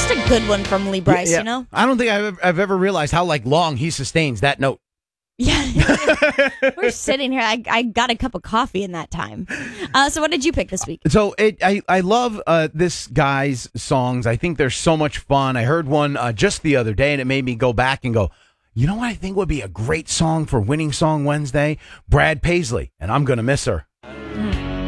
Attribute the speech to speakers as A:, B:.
A: just a good one from Lee Brice, you know?
B: I don't think I've ever realized how long he sustains that note.
A: Yeah. We're sitting here. I got a cup of coffee in that time. So what did you pick this week?
B: So I love this guy's songs. I think they're so much fun. I heard one just the other day, and it made me go back and go, you know what I think would be a great song for Winning Song Wednesday? Brad Paisley, and I'm going to miss her.